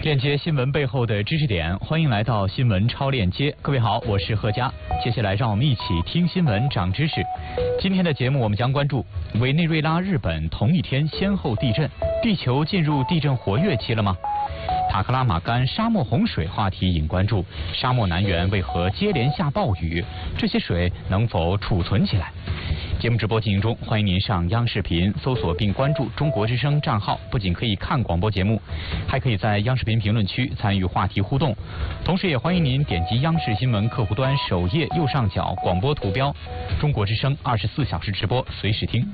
链接新闻背后的知识点，欢迎来到新闻超链接。各位好，我是贺佳。接下来让我们一起听新闻长知识。今天的节目我们将关注委内瑞拉、日本同一天先后地震，地球进入地震活跃期了吗？塔克拉玛干沙漠洪水话题引关注，沙漠南缘为何接连下暴雨？这些水能否储存起来？节目直播进行中，欢迎您上央视频搜索并关注中国之声账号，不仅可以看广播节目，还可以在央视频评论区参与话题互动。同时也欢迎您点击央视新闻客户端首页右上角广播图标，中国之声24小时直播，随时听。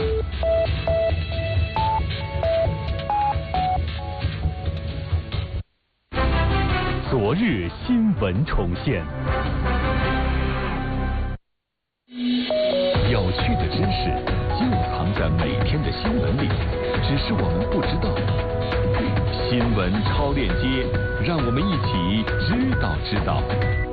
昨日新闻重现，有趣的知识就藏在每天的新闻里，只是我们不知道。新闻超链接，让我们一起知道。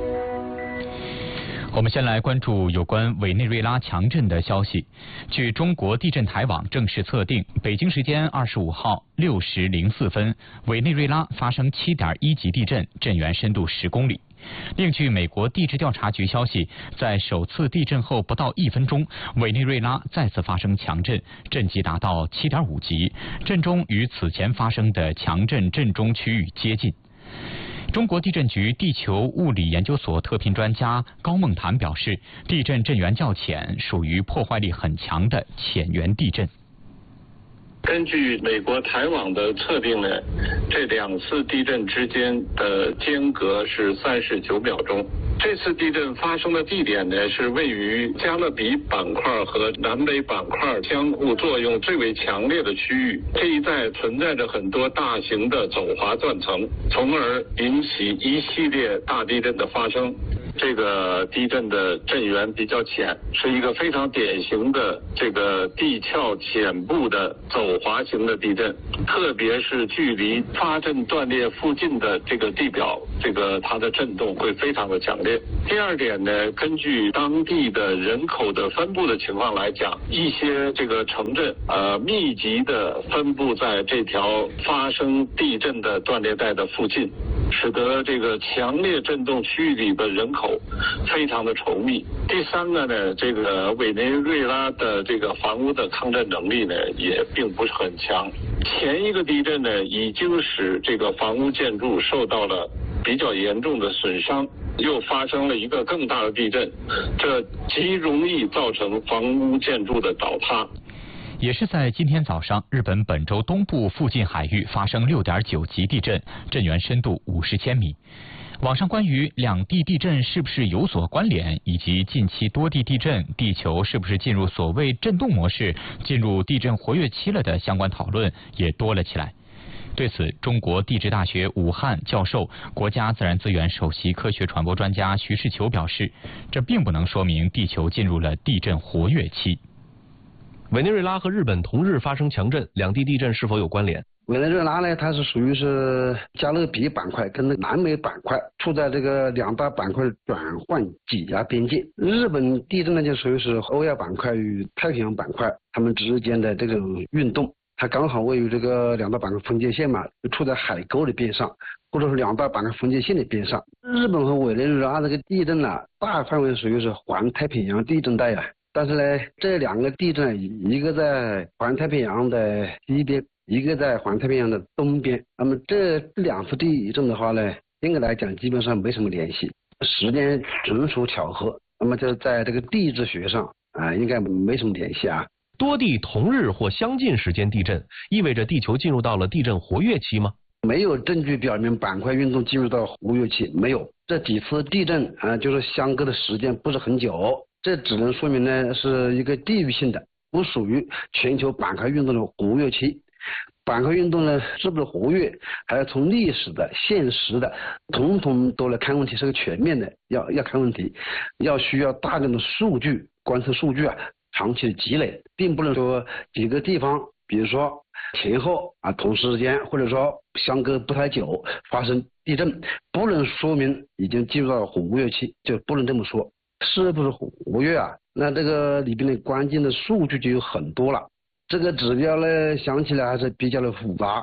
我们先来关注有关委内瑞拉强震的消息。据中国地震台网正式测定，北京时间25号6时04分，委内瑞拉发生7.1级地震，震源深度10公里。另据美国地质调查局消息，在首次地震后不到1分钟，委内瑞拉再次发生强震，震级达到7.5级，震中与此前发生的强震震中区域接近。中国地震局地球物理研究所特聘专家高梦谈表示，地震震源较浅，属于破坏力很强的浅源地震。 根据美国台网的测定呢，这两次地震之间的间隔是39秒钟。这次地震发生的地点呢，是位于加勒比板块和南北板块相互作用最为强烈的区域。这一带存在着很多大型的走滑断层，从而引起一系列大地震的发生。这个地震的震源比较浅，是一个非常典型的这个地壳浅部的走滑型的地震，特别是距离发震断裂附近的这个地表，它的震动会非常的强烈。第二点呢，根据当地的人口的分布的情况来讲，一些这个城镇密集的分布在这条发生地震的断裂带的附近，使得这个强烈震动区域里的人口非常的稠密。第三个呢，这个委内瑞拉的这个房屋的抗震能力呢，也并不是很强。前一个地震呢，已经使这个房屋建筑受到了比较严重的损伤，又发生了一个更大的地震，这极容易造成房屋建筑的倒塌。 也是在今天早上，日本本州东部附近海域发生6.9级地震，震源深度50千米。网上关于两地地震是不是有所关联，以及近期多地地震，地球是不是进入所谓震动模式，进入地震活跃期了的相关讨论也多了起来。对此，中国地质大学武汉教授、国家自然资源首席科学传播专家徐世球表示，这并不能说明地球进入了地震活跃期。 委内瑞拉和日本同日发生强震，两地地震是否有关联？ 委内瑞拉呢，它是属于是加勒比板块跟南美板块处在这个两大板块转换挤压边界。日本地震呢，就属于是欧亚板块与太平洋板块它们之间的这种运动，它刚好位于这个两大板块分界线嘛，就处在海沟的边上，或者是两大板块分界线的边上。日本和委内瑞拉这个地震呢，大范围属于是环太平洋地震带啊。但是呢，这两个地震，一个在环太平洋的西边，一个在环太平洋的东边。那么这两次地震的话呢，应该来讲基本上没什么联系，时间纯属巧合。那么就在这个地质学上应该没什么联系啊。 多地同日或相近时间地震，意味着地球进入到了地震活跃期吗？ 没有证据表明板块运动进入到活跃期，没有。这几次地震就是相隔的时间不是很久。这只能说明呢，是一个地域性的，不属于全球板块运动的活跃期。板块运动呢，是不是活跃，还要从历史的、现实的，统统都来看问题，是个全面的，要看问题，需要大量的数据、观测数据长期的积累，并不能说几个地方，比如说前后同时间，或者说相隔不太久发生地震，不能说明已经进入到活跃期，就不能这么说。是不是活跃那这个里边的关键的数据就有很多了。这个指标呢，想起来还是比较的复杂。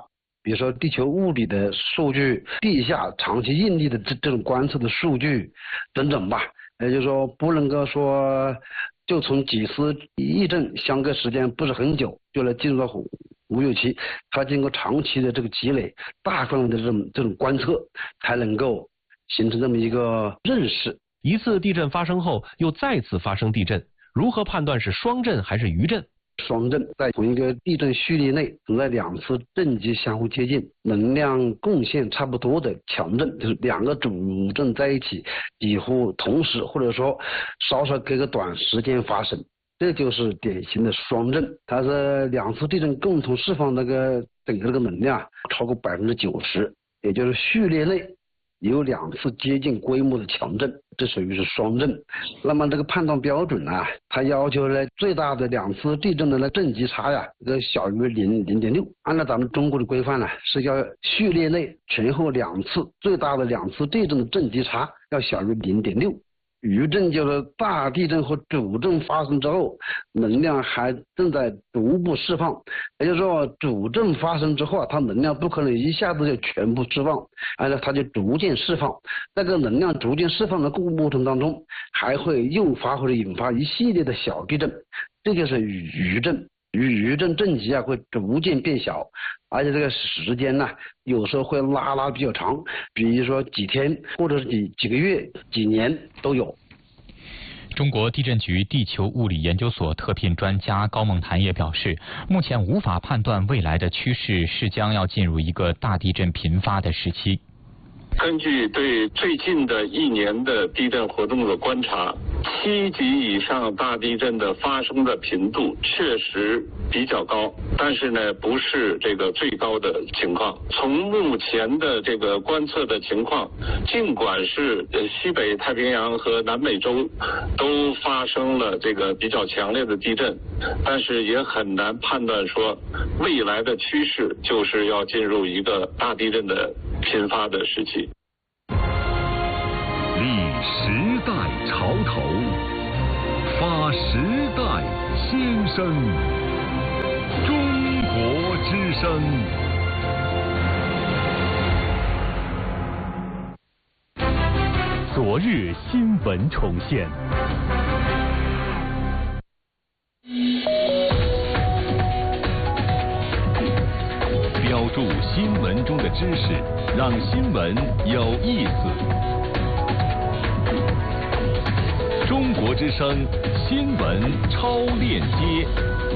比如说地球物理的数据、地下长期应力的这种观测的数据等等吧。也就是说，不能够说就从几次地震相隔时间不是很久就来进入到无有期，它经过长期的这个积累，大范围的这种观测，才能够形成这么一个认识。 一次地震发生后又再次发生地震，如何判断是双震还是余震？ 双震在同一个地震序列内存在2次震级相互接近、能量贡献差不多的强震，就是2个主震在一起，几乎同时或者说稍稍隔个短时间发生，这就是典型的双震。它是2次地震共同释放整个这个能量超过90%，也就是序列内有2次接近规模的强震，这属于是双震。那么这个判断标准呢，它要求呢最大的2次地震的那震级差呀，这个小于0.6。按照咱们中国的规范呢，是要序列内前后2次最大的2次地震的震级差要小于0.6。余震就是大地震和主震发生之后，能量还正在逐步释放，也就是说主震发生之后啊，它能量不可能一下子就全部释放，而且它就逐渐释放。这个能量逐渐释放的过程当中，还会诱发或者引发一系列的小地震，这就是余震。余震震级啊会逐渐变小，而且这个时间呢有时候会拉比较长，比如说几天或者是几个月、几年都有。 中国地震局地球物理研究所特聘专家高梦潭也表示，目前无法判断未来的趋势是将要进入一个大地震频发的时期。 根据对最近的1年的地震活动的观察，7级以上大地震的发生的频度确实比较高，但是呢，不是这个最高的情况。从目前的这个观测的情况，尽管是西北太平洋和南美洲都发生了这个比较强烈的地震，但是也很难判断说未来的趋势就是要进入一个大地震的频发的时期。 立时代潮头，发时代先声，中国之声。 昨日新闻重现。 标注新闻中的知识，让新闻有意思。中国之声新闻超链接。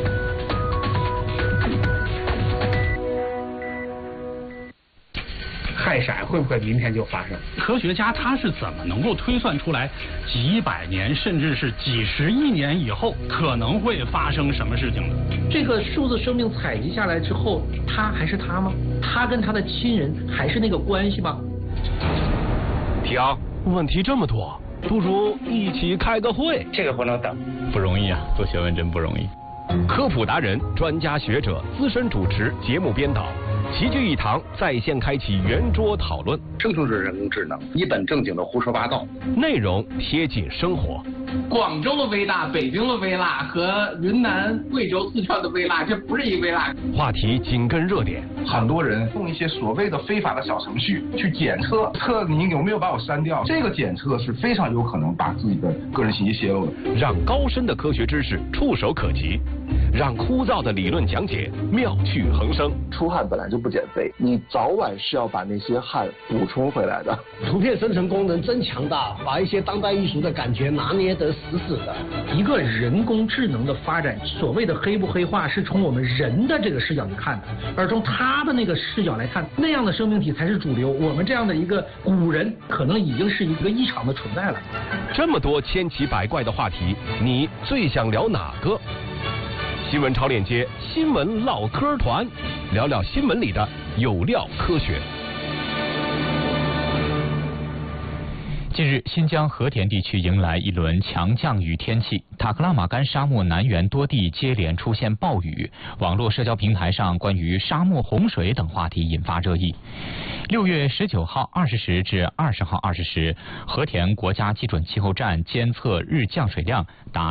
氦闪会不会明天就发生？科学家他是怎么能够推算出来几百年甚至是几十亿年以后可能会发生什么事情的？ 这个数字生命采集下来之后，他还是他吗？他跟他的亲人还是那个关系吗？ 停，问题这么多，不如一起开个会。 这个不能等， 不容易啊，做学问真不容易。 科普达人、专家学者、资深主持、节目编导齐聚一堂，在线开启圆桌讨论。 生成式人工智能一本正经的胡说八道， 内容贴近生活。 广州的微辣、北京的微辣和云南、贵州、四川的微辣，这不是一微辣。 话题紧跟热点， 很多人用一些所谓的非法的小程序去检测你有没有把我删掉，这个检测是非常有可能把自己的个人信息泄露的。 让高深的科学知识触手可及，让枯燥的理论讲解妙趣横生。 出汗本来就不减肥，你早晚是要把那些汗补充回来的。 图片生成功能真强大，把一些当代艺术的感觉拿捏得死死的。 一个人工智能的发展，所谓的黑不黑化是从我们人的这个视角去看的，而从他的那个视角来看，那样的生命体才是主流。我们这样的一个古人，可能已经是一个异常的存在了。 这么多千奇百怪的话题，你最想聊哪个？新闻超链接，新闻唠嗑团，聊聊新闻里的有料科学。 近日，新疆和田地区迎来一轮强降雨天气， 塔克拉玛干沙漠南缘多地接连出现暴雨，网络社交平台上关于沙漠洪水等话题引发热议。6月19号20时至20号20时，和田国家基准气候站监测日降水量达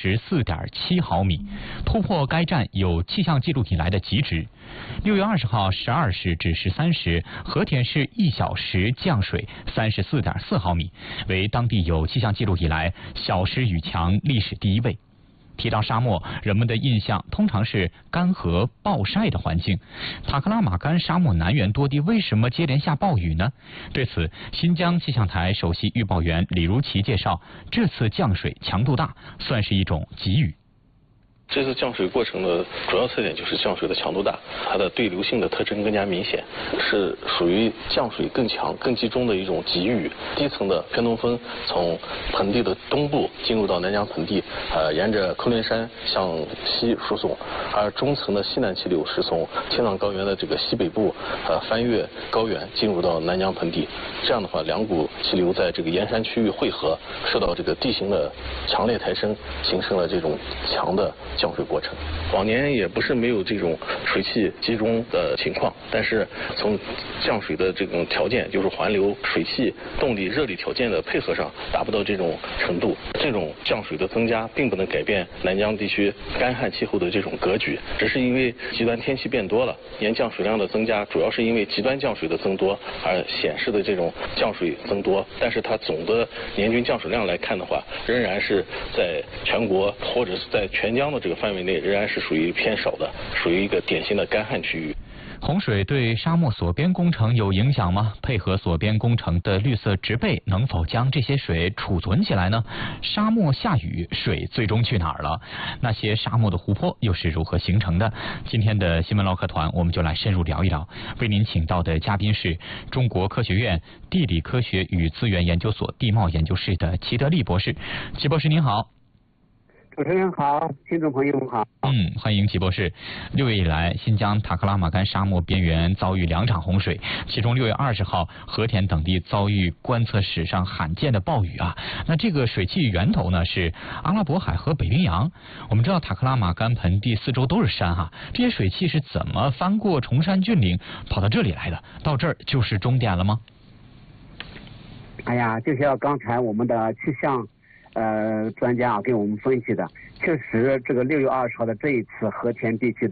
64.7毫米，突破该站有气象记录以来的极值。6月20号12时至13时，和田市1小时降水34.4毫米，为当地有气象记录以来小时雨强历史第1位。提到沙漠，人们的印象通常是干涸暴晒的环境。塔克拉玛干沙漠南缘多地为什么接连下暴雨呢？对此，新疆气象台首席预报员李如奇介绍，这次降水强度大，算是一种急雨。 这次降水过程的主要特点就是降水的强度大，它的对流性的特征更加明显，是属于降水更强、更集中的一种急雨。低层的偏东风从盆地的东部进入到南疆盆地，沿着昆仑山向西输送，而中层的西南气流是从青藏高原的这个西北部，翻越高原进入到南疆盆地。这样的话，两股气流在这个沿山区域汇合，受到这个地形的强烈抬升，形成了这种强的降水过程。往年也不是没有这种水汽集中的情况，但是从降水的这种条件，就是环流、水汽、动力、热力条件的配合上，达不到这种程度。这种降水的增加，并不能改变南疆地区干旱气候的这种格局，只是因为极端天气变多了，年降水量的增加，主要是因为极端降水的增多而显示的这种降水增多。但是它总的年均降水量来看的话，仍然是在全国或者是在全疆的这个范围内，仍然是属于偏少的，属于一个典型的干旱区域。 洪水对沙漠锁边工程有影响吗？配合锁边工程的绿色植被能否将这些水储存起来呢？沙漠下雨，水最终去哪儿了？那些沙漠的湖泊又是如何形成的？今天的新闻唠嗑团，我们就来深入聊一聊。为您请到的嘉宾是中国科学院地理科学与资源研究所地貌研究室的齐德利博士。齐博士您好。 主持人好，听众朋友们好。 欢迎齐博士。6月以来，新疆塔克拉玛干沙漠边缘遭遇2场洪水，其中6月20号，和田等地遭遇观测史上罕见的暴雨啊。那这个水汽源头呢是阿拉伯海和北冰洋。我们知道塔克拉玛干盆地四周都是山哈，这些水汽是怎么翻过崇山峻岭跑到这里来的？到这儿就是终点了吗？ 哎呀，就像刚才我们的气象专家给我们分析的，确实这个6月20号的这一次和田地区的